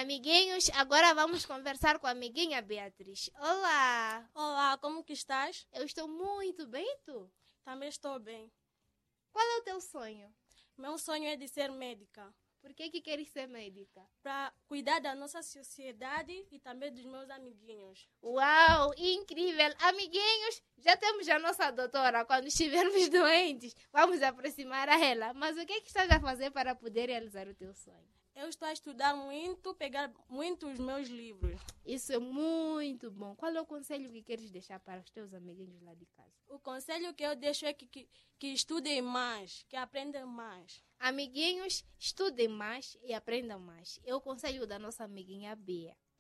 Amiguinhos, agora vamos conversar com a amiguinha Beatriz. Olá! Olá, como que estás? Eu estou muito bem, e tu? Também estou bem. Qual é o teu sonho? Meu sonho é de ser médica, Por que queres ser médica? para cuidar da nossa sociedade e também dos meus amiguinhos. Uau, incrível! Amiguinhos, já temos a nossa doutora. Quando estivermos doentes, vamos aproximar a ela. Mas o que estás a fazer para poder realizar o teu sonho? Eu estou a estudar muito, pegar muitos meus livros. Isso é muito bom. Qual é o conselho que queres deixar para os teus amiguinhos lá de casa? O conselho que eu deixo é que estudem mais, que aprendam mais. Amiguinhos, estudem mais e aprendam mais. É o conselho da nossa amiguinha Bea.